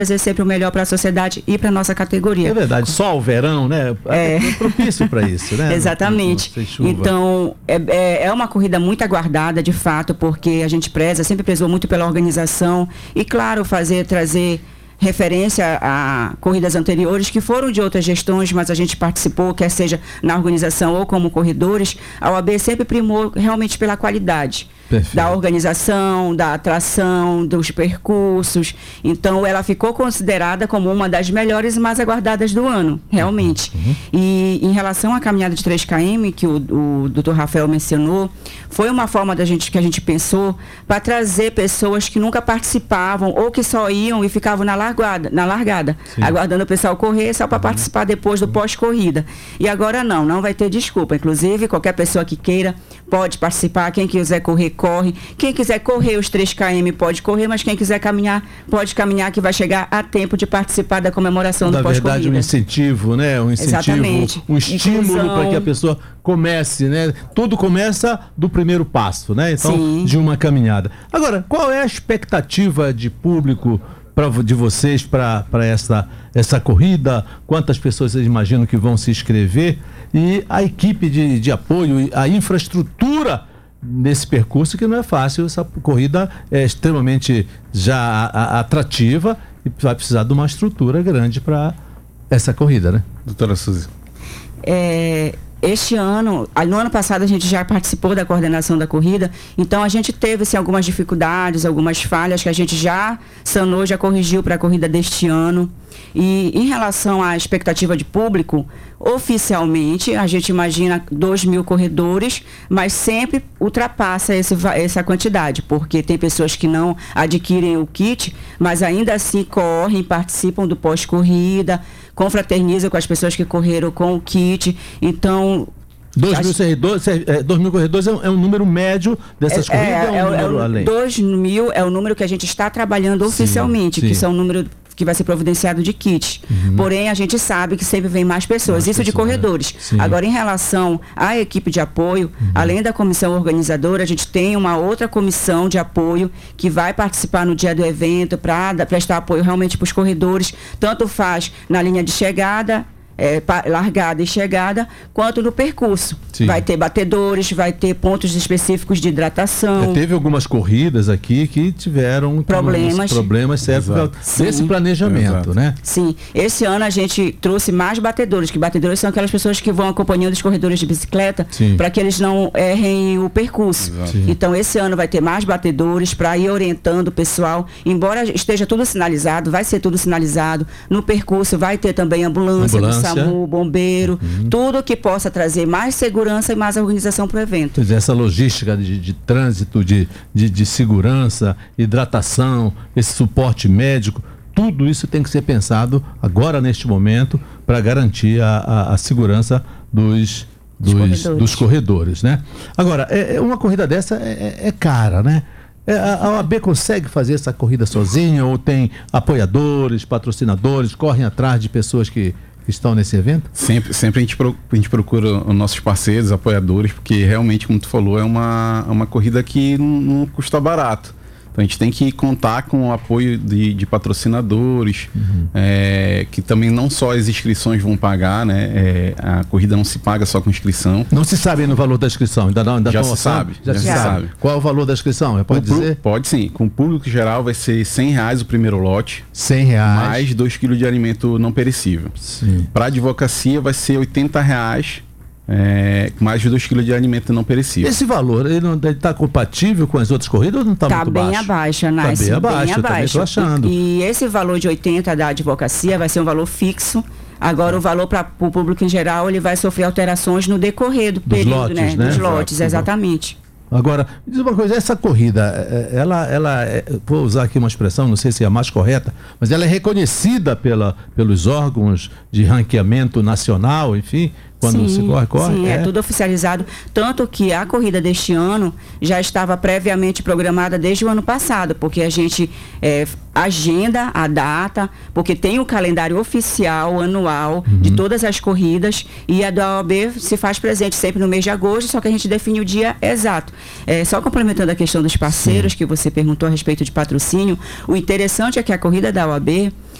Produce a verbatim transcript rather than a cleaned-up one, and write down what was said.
fazer sempre o melhor para a sociedade e para a nossa categoria. É verdade, só o verão, né? É, é propício para isso, né? Exatamente. Não, não então, é, é uma corrida muito aguardada, de fato, porque a gente preza, sempre prezou muito pela organização e, claro, fazer, trazer referência a corridas anteriores que foram de outras gestões, mas a gente participou, quer seja na organização ou como corredores. A O A B sempre primou realmente pela qualidade. Perfeito. Da organização, da atração, dos percursos. Então, ela ficou considerada como uma das melhores e mais aguardadas do ano, realmente. Uhum. E em relação à caminhada de três quilômetros, que o, o doutor Rafael mencionou, foi uma forma da gente, que a gente pensou para trazer pessoas que nunca participavam ou que só iam e ficavam na largada, na largada aguardando o pessoal correr só para uhum. participar depois do pós-corrida. E agora não, não vai ter desculpa. Inclusive, qualquer pessoa que queira pode participar. Quem quiser correr, corre. Quem quiser correr os três quilômetros pode correr, mas quem quiser caminhar, pode caminhar, que vai chegar a tempo de participar da comemoração do pós-corrida. Na verdade, um incentivo, né? Um incentivo, Exatamente. um estímulo para que a pessoa comece, né? Tudo começa do primeiro passo, né? Então, Sim. de uma caminhada. Agora, qual é a expectativa de público pra, de vocês para essa, essa corrida? Quantas pessoas vocês imaginam que vão se inscrever? E a equipe de, de apoio, a infraestrutura nesse percurso, que não é fácil. Essa corrida é extremamente já a, a, atrativa e vai precisar de uma estrutura grande para essa corrida, né? Doutora Suzy. É... Este ano, no ano passado a gente já participou da coordenação da corrida, então a gente teve assim, algumas dificuldades, algumas falhas que a gente já sanou, já corrigiu para a corrida deste ano. E em relação à expectativa de público, oficialmente a gente imagina dois mil corredores, mas sempre ultrapassa esse, essa quantidade, porque tem pessoas que não adquirem o kit, mas ainda assim correm, participam do pós-corrida, confraternizam com as pessoas que correram com o kit. Então, dois mil corredores, é, dois mil corredores é um, é um número médio dessas é, corridas? É, é, um é, número é, além? dois mil é o número que a gente está trabalhando oficialmente, sim, sim. que são o número que vai ser providenciado de kits. Uhum. Porém, a gente sabe que sempre vem mais pessoas, mais isso pessoas, de corredores. É. Agora, em relação à equipe de apoio, uhum. além da comissão organizadora, a gente tem uma outra comissão de apoio que vai participar no dia do evento para prestar apoio realmente para os corredores, tanto faz na linha de chegada, É, largada e chegada, quanto no percurso. Sim. Vai ter batedores, vai ter pontos específicos de hidratação. É, teve algumas corridas aqui que tiveram problemas, problemas certo, desse planejamento, Exato. né? Sim. Esse ano a gente trouxe mais batedores, que batedores são aquelas pessoas que vão acompanhando os corredores de bicicleta para que eles não errem o percurso. Então, esse ano vai ter mais batedores para ir orientando o pessoal. Embora esteja tudo sinalizado, vai ser tudo sinalizado. No percurso vai ter também ambulância, ambulância. SAMU, bombeiro, uhum. tudo que possa trazer mais segurança e mais organização para o evento. Pois é, essa logística de, de trânsito, de, de, de segurança, hidratação, esse suporte médico, tudo isso tem que ser pensado agora, neste momento, para garantir a, a, a segurança dos, dos, corredores. dos corredores, né? Agora, é, uma corrida dessa é, é cara, né? A O A B consegue fazer essa corrida sozinha ou tem apoiadores, patrocinadores, correm atrás de pessoas que que estão nesse evento? Sempre, sempre a, gente pro, a gente procura os nossos parceiros, apoiadores, porque realmente, como tu falou, é uma, uma corrida que não, não custa barato. Então a gente tem que contar com o apoio de, de patrocinadores, uhum. é, que também não só as inscrições vão pagar, né? É, a corrida não se paga só com inscrição. Não se sabe no valor da inscrição, ainda não? Ainda já se sabe. Já, já se sabe. sabe. Qual é o valor da inscrição? Pode com dizer? Pode sim. Com o público geral vai ser cem reais o primeiro lote. cem reais. Mais dois quilos de alimento não perecível. Para advocacia vai ser oitenta reais. É, mais de dois quilos de alimento não perecível. Esse valor, ele está compatível com as outras corridas ou não está muito bem baixo? Abaixo, Está bem, bem abaixo, eu também estou achando. E, e esse valor de oitenta da advocacia vai ser um valor fixo. Agora, o valor para o público em geral, ele vai sofrer alterações no decorrer do Dos período, lotes, né? né? Dos lotes, Exato. exatamente. Agora, diz uma coisa, essa corrida, ela, ela é, vou usar aqui uma expressão, não sei se é a mais correta, mas ela é reconhecida pela, pelos órgãos de ranqueamento nacional, enfim, quando sim, se corre, corre? Sim, é. é tudo oficializado. Tanto que a corrida deste ano já estava previamente programada desde o ano passado, porque a gente é, agenda a data, porque tem o calendário oficial, anual, uhum. de todas as corridas, e a da O A B se faz presente sempre no mês de agosto, só que a gente define o dia exato. É, só complementando a questão dos parceiros, sim. que você perguntou a respeito de patrocínio, o interessante é que a corrida da O A B,